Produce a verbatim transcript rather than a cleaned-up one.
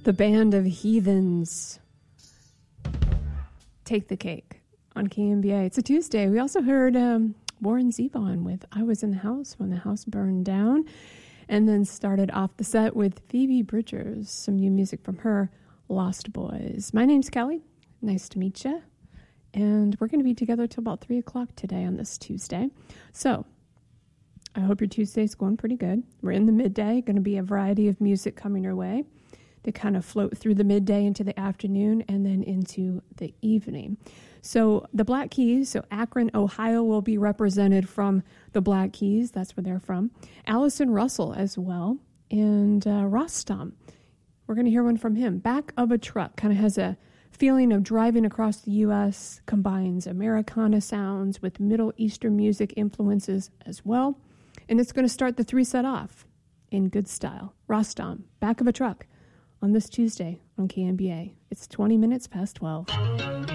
The Band of Heathens. Take the Cake on K M B A. It's a Tuesday. We also heard um, Warren Zevon with I Was in the House When the House Burned Down. And then started off the set with Phoebe Bridgers, some new music from her, Lost Boys. My name's Kelly. Nice to meet you. And we're going to be together till about three o'clock today on this Tuesday. So I hope your Tuesday's going pretty good. We're in the midday. Going to be a variety of music coming your way to kind of float through the midday into the afternoon and then into the evening. So the Black Keys, so Akron, Ohio will be represented from the Black Keys. That's where they're from. Allison Russell as well. And uh, Rostam. We're going to hear one from him. Back of a Truck kind of has a feeling of driving across the U S, combines Americana sounds with Middle Eastern music influences as well. And it's going to start the three set off in good style. Rostam, Back of a Truck, on this Tuesday on K M B A. It's twenty minutes past twelve.